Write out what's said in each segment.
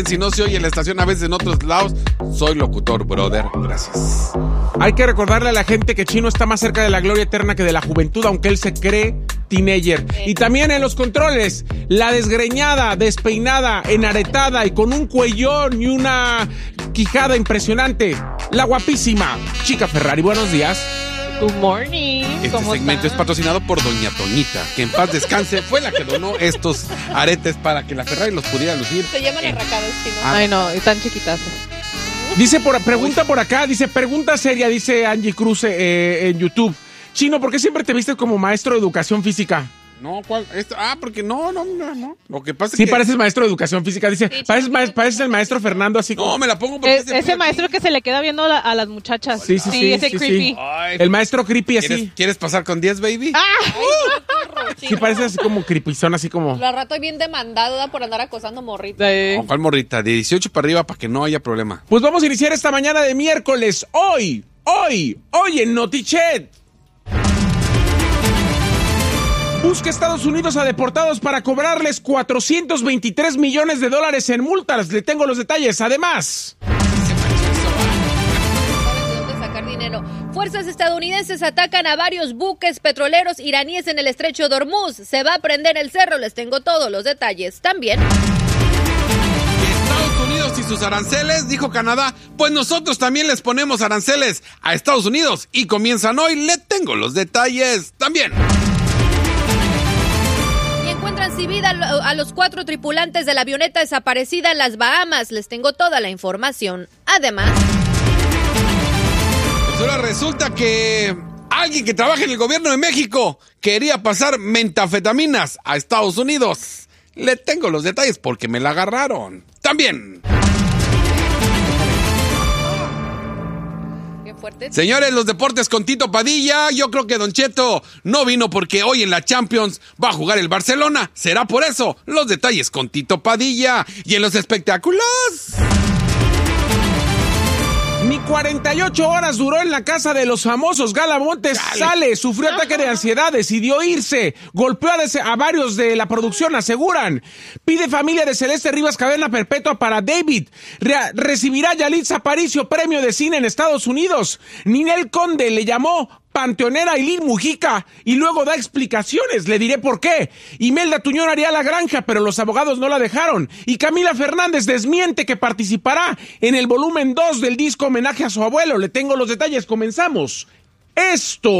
Si no se oye en la estación a veces en otros lados, soy locutor, brother. Gracias. Hay que recordarle a la gente que Chino está más cerca de la gloria eterna que de la juventud, aunque él se cree teenager. Y también en los controles, la desgreñada, despeinada, enaretada y con un cuellón y una quijada impresionante, la guapísima Chica Ferrari. Buenos días. Good morning. Este segmento es patrocinado por Doña Toñita, que en paz descanse, fue la que donó estos aretes para que la Ferrari los pudiera lucir. Se llaman arracadas, Chino. Ay, no, están chiquitazos. Dice pregunta por acá, dice, pregunta seria, dice Angie Cruz en YouTube. Chino, ¿por qué siempre te viste como maestro de educación física? No, ¿cuál? Porque no. Lo que pasa es Sí, que... pareces maestro de educación física. Dice, Sí, pareces el maestro Fernando así como... No, me la pongo porque... Ese maestro que se le queda viendo a las muchachas. Sí, ese creepy. Ay, El maestro creepy así. ¿Quieres pasar con 10, baby? Sí, parece así como creepyzón, así como... La rato bien demandado por andar acosando morritos. No, ¿cuál morrita? De 18 para arriba para que no haya problema. Pues vamos a iniciar esta mañana de miércoles. Hoy en Notichet. Busca Estados Unidos a deportados para cobrarles $423 millones en multas. Le tengo los detalles. Además... ¿De dónde sacar dinero? Fuerzas estadounidenses atacan a varios buques petroleros iraníes en el estrecho de Hormuz. Se va a prender el cerro. Les tengo todos los detalles. También... Estados Unidos y sus aranceles, dijo Canadá, pues nosotros también les ponemos aranceles a Estados Unidos y comienzan hoy. Le tengo los detalles. También... encuentran sin vida a los 4 tripulantes de la avioneta desaparecida en las Bahamas. Les tengo toda la información. Además... pues ahora resulta que alguien que trabaja en el gobierno de México quería pasar metafetaminas a Estados Unidos. Le tengo los detalles porque me la agarraron. También... fuerte. Señores, los deportes con Tito Padilla. Yo creo que Don Cheto no vino porque hoy en la Champions va a jugar el Barcelona. Será por eso. Los detalles con Tito Padilla. Y en los espectáculos... Ni 48 horas duró en la casa de los famosos. Gala Montes sale, sufrió ataque de ansiedad, decidió irse, golpeó a varios de la producción, aseguran. Pide familia de Celeste Rivas cadena perpetua para David. Recibirá Yalitza Aparicio premio de cine en Estados Unidos. Ninel Conde le llamó panteonera Ailín Mujica y luego da explicaciones, le diré por qué. Imelda Tuñón haría la granja, pero los abogados no la dejaron. Y Camila Fernández desmiente que participará en el volumen 2 del disco homenaje a su abuelo. Le tengo los detalles, comenzamos. Esto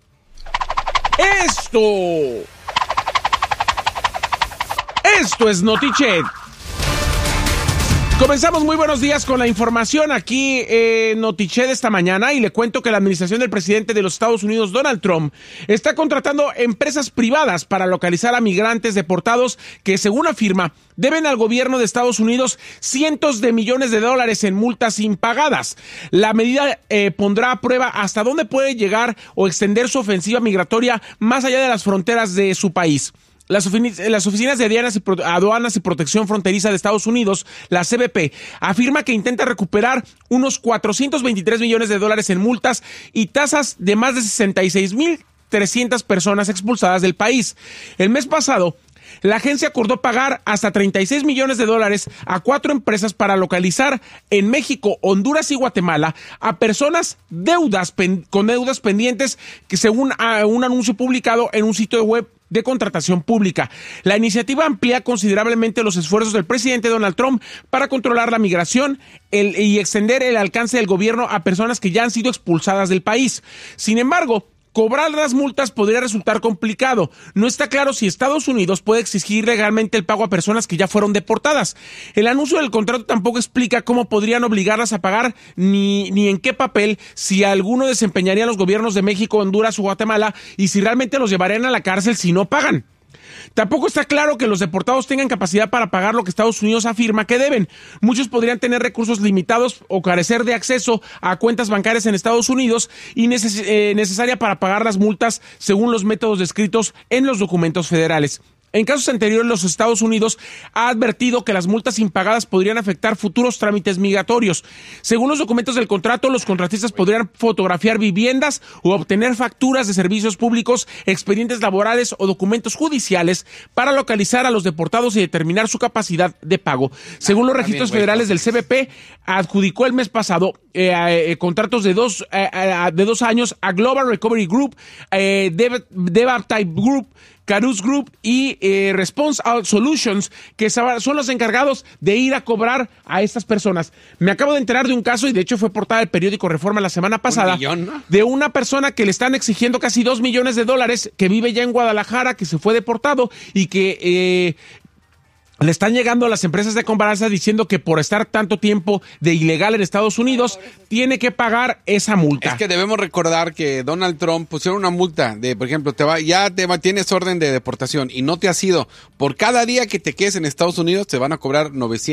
es Notichet. Comenzamos, muy buenos días con la información aquí en Notichet esta mañana y le cuento que la administración del presidente de los Estados Unidos, Donald Trump, está contratando empresas privadas para localizar a migrantes deportados que, según afirma, deben al gobierno de Estados Unidos cientos de millones de dólares en multas impagadas. La medida pondrá a prueba hasta dónde puede llegar o extender su ofensiva migratoria más allá de las fronteras de su país. Las oficinas de aduanas y protección fronteriza de Estados Unidos, la CBP, afirma que intenta recuperar unos $423 millones en multas y tasas de más de 66,300 personas expulsadas del país. El mes pasado, la agencia acordó pagar hasta $36 millones a 4 empresas para localizar en México, Honduras y Guatemala a personas con deudas pendientes, que según un anuncio publicado en un sitio web de contratación pública. La iniciativa amplía considerablemente los esfuerzos del presidente Donald Trump para controlar la migración y extender el alcance del gobierno a personas que ya han sido expulsadas del país. Sin embargo, cobrar las multas podría resultar complicado. No está claro si Estados Unidos puede exigir legalmente el pago a personas que ya fueron deportadas. El anuncio del contrato tampoco explica cómo podrían obligarlas a pagar ni en qué papel, si alguno desempeñarían los gobiernos de México, Honduras o Guatemala y si realmente los llevarían a la cárcel si no pagan. Tampoco está claro que los deportados tengan capacidad para pagar lo que Estados Unidos afirma que deben. Muchos podrían tener recursos limitados o carecer de acceso a cuentas bancarias en Estados Unidos y necesaria para pagar las multas según los métodos descritos en los documentos federales. En casos anteriores, los Estados Unidos ha advertido que las multas impagadas podrían afectar futuros trámites migratorios. Según los documentos del contrato, los contratistas podrían fotografiar viviendas o obtener facturas de servicios públicos, expedientes laborales o documentos judiciales para localizar a los deportados y determinar su capacidad de pago. Según los registros federales del CBP, adjudicó el mes pasado contratos de 2 años a Global Recovery Group, Devaptype Group, Carus Group y Response Solutions, que son los encargados de ir a cobrar a estas personas. Me acabo de enterar de un caso, y de hecho fue portada del periódico Reforma la semana pasada, ¿no? de una persona que le están exigiendo casi $2 millones, que vive ya en Guadalajara, que se fue deportado y que le están llegando a las empresas de cobranza diciendo que por estar tanto tiempo de ilegal en Estados Unidos tiene que pagar esa multa. Es que debemos recordar que Donald Trump pusieron una multa de, por ejemplo, tienes orden de deportación y no te has ido. Por cada día que te quedes en Estados Unidos te van a cobrar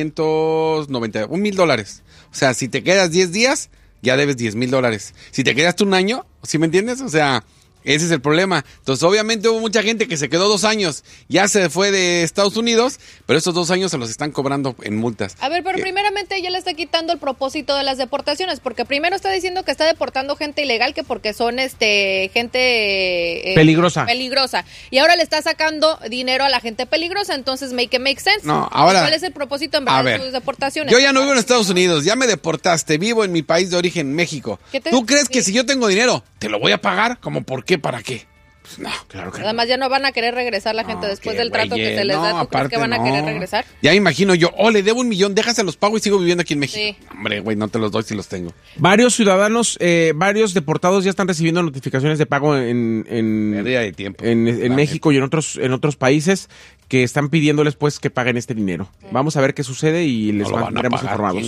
$1,000. O sea, si te quedas 10 días, ya debes $10,000. Si te quedaste un año, ¿sí me entiendes? O sea, ese es el problema. Entonces, obviamente hubo mucha gente que se quedó 2 años, ya se fue de Estados Unidos, pero esos 2 años se los están cobrando en multas. A ver, pero primeramente ella le está quitando el propósito de las deportaciones, porque primero está diciendo que está deportando gente ilegal, que porque son gente peligrosa. Y ahora le está sacando dinero a la gente peligrosa, entonces make sense. No, ahora, ¿cuál es el propósito en verdad de sus deportaciones? Yo ya no vivo en Estados Unidos, ya me deportaste, vivo en mi país de origen, México. ¿Tú crees que si yo tengo dinero, te lo voy a pagar? ¿Cómo por qué? ¿Para qué? Pues no, claro que además ya no van a querer regresar la gente después del trato que se les da. ¿Tú crees que van a querer regresar? Ya me imagino yo, le debo $1 millón, déjaselos pago y sigo viviendo aquí en México. Sí. Hombre, güey, no te los doy si los tengo. Varios ciudadanos, varios deportados ya están recibiendo notificaciones de pago en pérdida de tiempo. En México y en otros países que están pidiéndoles pues que paguen este dinero. Vamos a ver qué sucede y les mantendremos informados.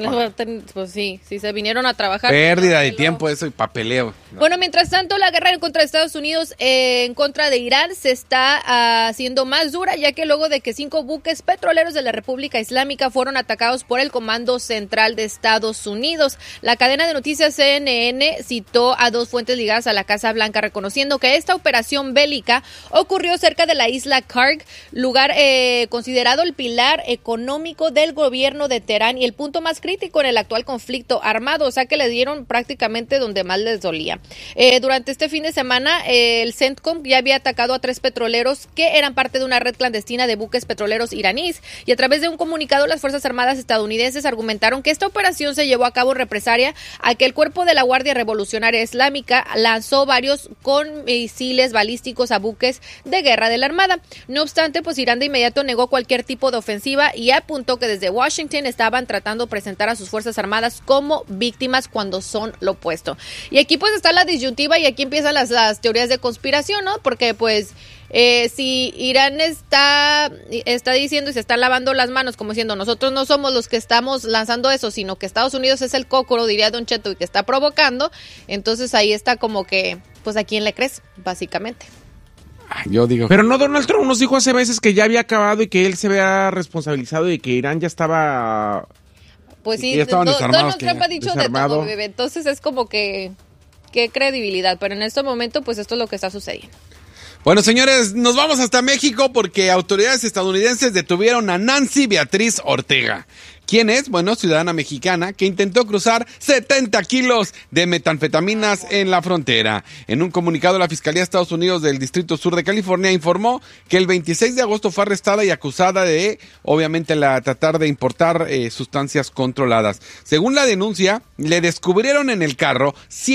Pues sí, si se vinieron a trabajar. Pérdida de tiempo eso y papeleo. Bueno, mientras tanto, la guerra en contra de Estados Unidos en contra de Irán se está haciendo más dura, ya que luego de que 5 buques petroleros de la República Islámica fueron atacados por el Comando Central de Estados Unidos. La cadena de noticias CNN citó a 2 fuentes ligadas a la Casa Blanca reconociendo que esta operación bélica ocurrió cerca de la isla Karg, lugar considerado el pilar económico del gobierno de Teherán y el punto más crítico en el actual conflicto armado, o sea que le dieron prácticamente donde más les dolía. Durante este fin de semana, el CENTCOM ya había atacado a 3 petroleros que eran parte de una red clandestina de buques petroleros iraníes, y a través de un comunicado las Fuerzas Armadas estadounidenses argumentaron que esta operación se llevó a cabo en represalia a que el cuerpo de la Guardia Revolucionaria Islámica lanzó varios con misiles balísticos a buques de guerra de la Armada. No obstante, pues Irán de inmediato negó cualquier tipo de ofensiva y apuntó que desde Washington estaban tratando de presentar a sus Fuerzas Armadas como víctimas cuando son lo opuesto. Y aquí pues está la disyuntiva y aquí empiezan las teorías de conspiración, ¿no? Porque pues si Irán está diciendo y se está lavando las manos como diciendo nosotros no somos los que estamos lanzando eso, sino que Estados Unidos es el cócoro, diría Don Cheto, y que está provocando, entonces ahí está como que, pues ¿a quién le crees? Básicamente. Yo digo. Pero no, Donald Trump nos dijo hace meses que ya había acabado y que él se había responsabilizado y que Irán ya estaba... Pues sí, Donald Trump ha dicho desarmado. De todo, bebé. Entonces es como que... ¿Qué credibilidad? Pero en este momento, pues esto es lo que está sucediendo. Bueno, señores, nos vamos hasta México porque autoridades estadounidenses detuvieron a Nancy Beatriz Ortega. ¿Quién es? Bueno, ciudadana mexicana que intentó cruzar 70 kilos de metanfetaminas en la frontera. En un comunicado, la Fiscalía de Estados Unidos del Distrito Sur de California informó que el 26 de agosto fue arrestada y acusada de, obviamente, tratar de importar sustancias controladas. Según la denuncia, le descubrieron en el carro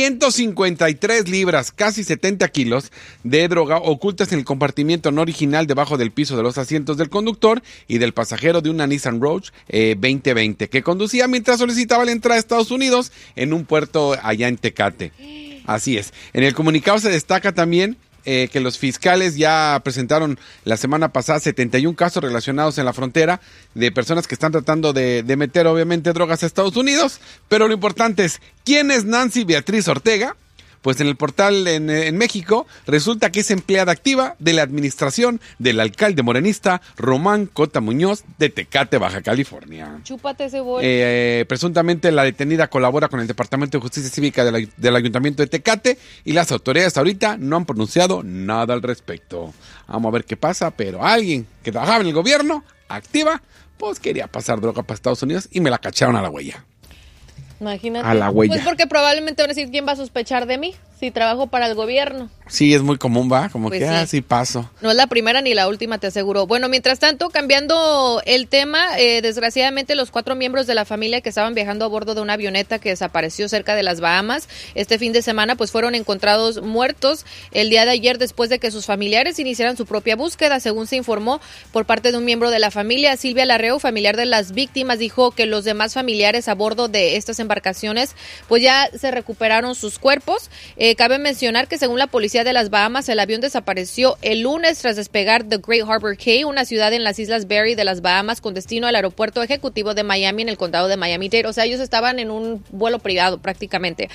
153 libras, casi 70 kilos, de droga ocultas en el compartimiento no original debajo del piso de los asientos del conductor y del pasajero de una Nissan Rogue 2020 que conducía mientras solicitaba la entrada a Estados Unidos en un puerto allá en Tecate. Así es. En el comunicado se destaca también que los fiscales ya presentaron la semana pasada 71 casos relacionados en la frontera de personas que están tratando de meter obviamente drogas a Estados Unidos, pero lo importante es, ¿quién es Nancy Beatriz Ortega? Pues en el portal en México resulta que es empleada activa de la administración del alcalde morenista Román Cota Muñoz de Tecate, Baja California. Chúpate ese bol. Presuntamente la detenida colabora con el Departamento de Justicia Cívica del Ayuntamiento de Tecate y las autoridades ahorita no han pronunciado nada al respecto. Vamos a ver qué pasa, pero alguien que trabajaba en el gobierno, activa, pues quería pasar droga para Estados Unidos y me la cacharon a la huella. Imagínate. A la huella. Pues porque probablemente van a decir, ¿quién va a sospechar de mí si trabajo para el gobierno? Sí, es muy común, va, como Pues que sí. así paso. No es la primera ni la última, te aseguro. Bueno, mientras tanto, cambiando el tema, desgraciadamente los 4 miembros de la familia que estaban viajando a bordo de una avioneta que desapareció cerca de las Bahamas este fin de semana, pues fueron encontrados muertos el día de ayer después de que sus familiares iniciaran su propia búsqueda, según se informó por parte de un miembro de la familia. Silvia Larreo, familiar de las víctimas, dijo que los demás familiares a bordo de estas embarcaciones pues ya se recuperaron sus cuerpos. Cabe mencionar que según la policía de las Bahamas, el avión desapareció el lunes tras despegar de Great Harbor Cay, una ciudad en las Islas Berry de las Bahamas, con destino al aeropuerto ejecutivo de Miami en el condado de Miami-Dade. O sea, ellos estaban en un vuelo privado prácticamente.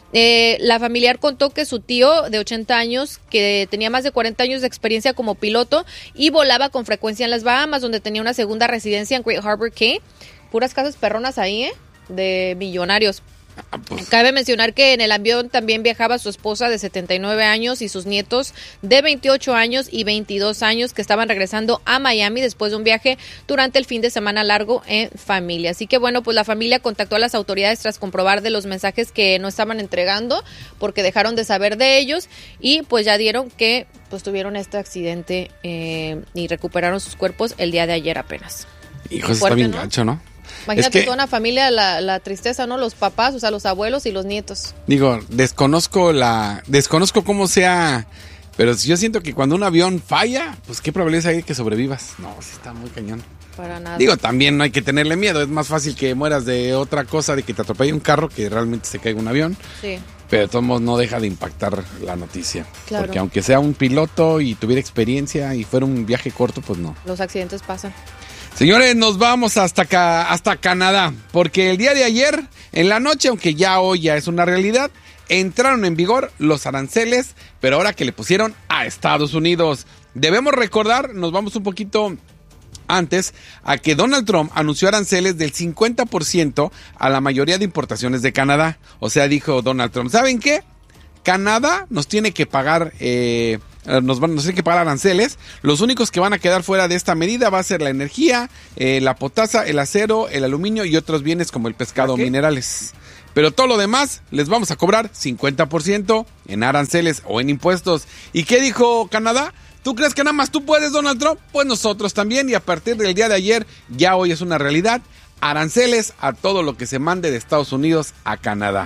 La familiar contó que su tío de 80 años, que tenía más de 40 años de experiencia como piloto y volaba con frecuencia en las Bahamas, donde tenía una segunda residencia en Great Harbor Cay. Puras casas perronas ahí, de millonarios. Cabe mencionar que en el avión también viajaba su esposa de 79 años y sus nietos de 28 años y 22 años que estaban regresando a Miami después de un viaje durante el fin de semana largo en familia. Así que bueno, pues la familia contactó a las autoridades tras comprobar de los mensajes que no estaban entregando porque dejaron de saber de ellos y pues ya dieron que pues tuvieron este accidente y recuperaron sus cuerpos el día de ayer apenas. Hijo, eso está Fuerte, bien ¿no? gacho, ¿no? Imagínate Es que, toda una familia, la tristeza, ¿no? Los papás, o sea, los abuelos y los nietos. digo, desconozco cómo sea, pero yo siento que cuando un avión falla, pues qué probabilidad hay de que sobrevivas. No, sí está muy cañón. Para nada. Digo, también no hay que tenerle miedo, es más fácil que mueras de otra cosa, de que te atropelle un carro, que realmente se caiga un avión. Sí. Pero de todos modos no deja de impactar la noticia. Claro. Porque aunque sea un piloto y tuviera experiencia y fuera un viaje corto, pues no. Los accidentes pasan. Señores, nos vamos hasta Canadá, porque el día de ayer, en la noche, aunque ya hoy ya es una realidad, entraron en vigor los aranceles, pero ahora que le pusieron a Estados Unidos. Debemos recordar, nos vamos un poquito antes, a que Donald Trump anunció aranceles del 50% a la mayoría de importaciones de Canadá. O sea, dijo Donald Trump, ¿saben qué? Canadá nos tiene que pagar... Nos tienen que pagar aranceles. Los únicos que van a quedar fuera de esta medida va a ser la energía, la potasa, el acero, el aluminio y otros bienes como el pescado o minerales. Pero todo lo demás les vamos a cobrar 50% en aranceles o en impuestos. ¿Y qué dijo Canadá? ¿Tú crees que nada más tú puedes, Donald Trump? Pues nosotros también, y a partir del día de ayer, ya hoy es una realidad, aranceles a todo lo que se mande de Estados Unidos a Canadá.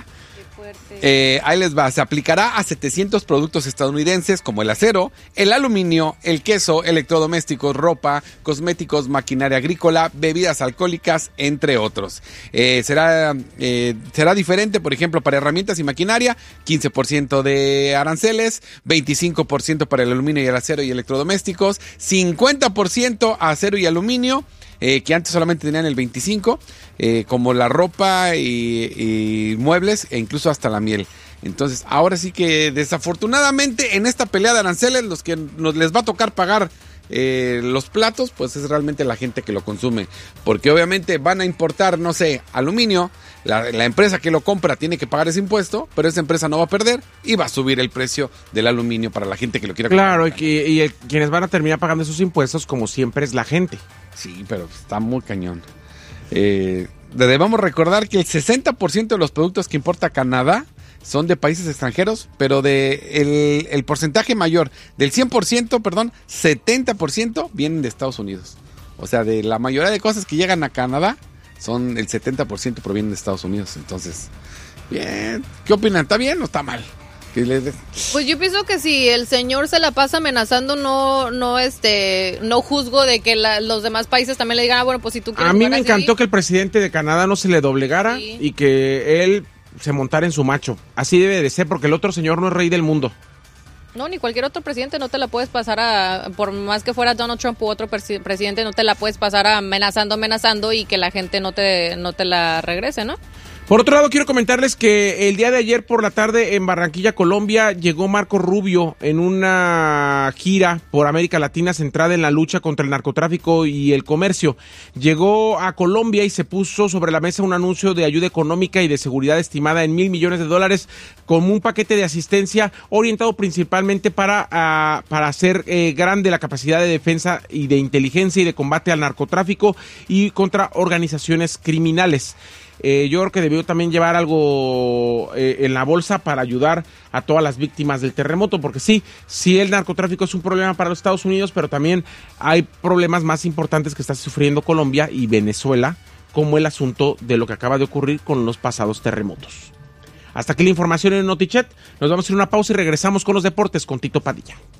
Ahí les va, se aplicará a 700 productos estadounidenses como el acero, el aluminio, el queso, electrodomésticos, ropa, cosméticos, maquinaria agrícola, bebidas alcohólicas, entre otros. Será diferente, por ejemplo, para herramientas y maquinaria, 15% de aranceles, 25% para el aluminio y el acero y electrodomésticos, 50% a acero y aluminio, que antes solamente tenían el 25%, como la ropa y muebles e incluso hasta la miel. Entonces, ahora sí que desafortunadamente en esta pelea de aranceles, los que les va a tocar pagar los platos, pues es realmente la gente que lo consume. Porque obviamente van a importar, no sé, aluminio, la empresa que lo compra tiene que pagar ese impuesto, pero esa empresa no va a perder y va a subir el precio del aluminio para la gente que lo quiera comprar. Claro, quienes van a terminar pagando esos impuestos, como siempre, es la gente. Sí, pero está muy cañón. Debemos recordar que el 60% de los productos que importa Canadá son de países extranjeros, pero el porcentaje mayor, del 100%, 70% vienen de Estados Unidos. O sea, de la mayoría de cosas que llegan a Canadá, son el 70% provienen de Estados Unidos. Entonces, bien, ¿qué opinan? ¿Está bien o está mal? Pues yo pienso que si el señor se la pasa amenazando, no juzgo de que los demás países también le digan, bueno, pues si tú quieres. A mí jugar me así, encantó que el presidente de Canadá no se le doblegara Sí. y que él se montara en su macho. Así debe de ser, porque el otro señor no es rey del mundo. No, ni cualquier otro presidente no te la puedes pasar por más que fuera Donald Trump u otro presidente, no te la puedes pasar amenazando y que la gente no te la regrese, ¿no? Por otro lado, quiero comentarles que el día de ayer por la tarde en Barranquilla, Colombia, llegó Marco Rubio en una gira por América Latina centrada en la lucha contra el narcotráfico y el comercio. Llegó a Colombia y se puso sobre la mesa un anuncio de ayuda económica y de seguridad estimada en $1,000 millones, como un paquete de asistencia orientado principalmente para hacer grande la capacidad de defensa y de inteligencia y de combate al narcotráfico y contra organizaciones criminales. Yo creo que debió también llevar algo en la bolsa para ayudar a todas las víctimas del terremoto, porque sí el narcotráfico es un problema para los Estados Unidos, pero también hay problemas más importantes que está sufriendo Colombia y Venezuela, como el asunto de lo que acaba de ocurrir con los pasados terremotos. Hasta aquí la información en Notichet. Nos vamos a ir a una pausa y regresamos con los deportes con Tito Padilla.